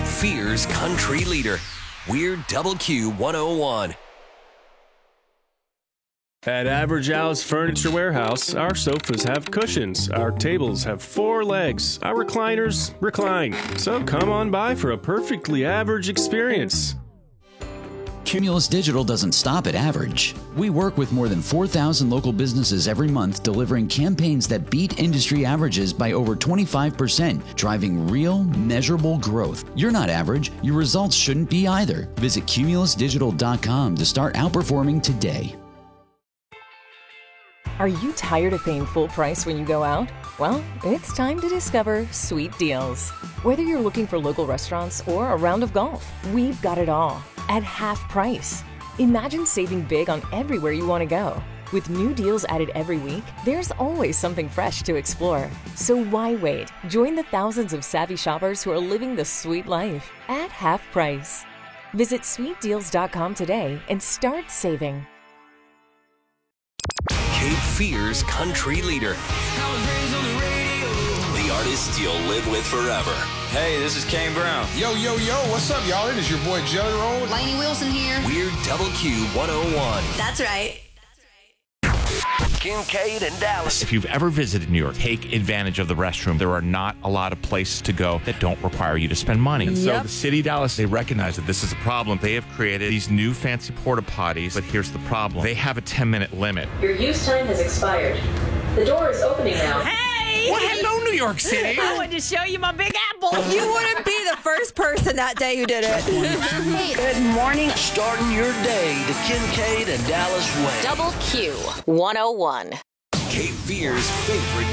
Fear's country leader. We're Double Q 101. At Average Al's Furniture Warehouse, our sofas have cushions, our tables have 4 legs, our recliners recline. So come on by for a perfectly average experience. Cumulus Digital doesn't stop at average. We work with more than 4,000 local businesses every month, delivering campaigns that beat industry averages by over 25%, driving real, measurable growth. You're not average. Your results shouldn't be either. Visit cumulusdigital.com to start outperforming today. Are you tired of paying full price when you go out? Well, it's time to discover Sweet Deals. Whether you're looking for local restaurants or a round of golf, we've got it all at half price. Imagine saving big on everywhere you want to go. With new deals added every week, there's always something fresh to explore. So why wait? Join the thousands of savvy shoppers who are living the sweet life at half price. Visit sweetdeals.com today and start saving. Cape Fear's country leader. The artist you'll live with forever. Hey, this is Kane Brown. Yo, what's up, y'all? It is your boy Jelly Roll. Lainey Wilson here. We're Double Q 101. That's right. Kincaid and Dallas. If you've ever visited New York, take advantage of the restroom. There are not a lot of places to go that don't require you to spend money. And so the city of Dallas, they recognize that this is a problem. They have created these new fancy porta potties, but here's the problem. They have a 10-minute limit. Your use time has expired. The door is opening now. Hey! Well, hello, New York City. I wanted to show you my Big Apple. You wouldn't be the first person that day who did it. Hey, good morning. Starting your day the Kincaid and Dallas way. Double Q 101. Cape Fear's favorite